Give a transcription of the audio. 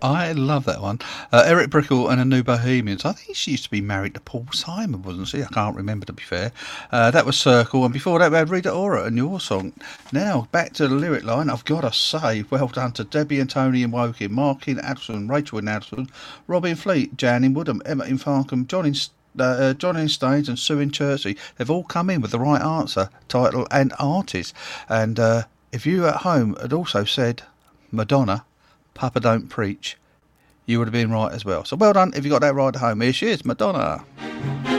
I love that one. Eric Brickell and the New Bohemians. I think she used to be married to Paul Simon, wasn't she? I can't remember, to be fair. That was Circle, and before that we had Rita Ora and Your Song. Now, back to the lyric line. I've got to say, well done to Debbie and Tony in Woking, Mark in Addison, Rachel in Addison, Rob in Fleet, Jan in Woodham, Emma in Farnham, John in Staines and Sue in Chertsey. They've all come in with the right answer, title and artist. And if you at home had also said Madonna, Papa Don't Preach, you would have been right as well. So well done if you got that right at home. Here she is, Madonna.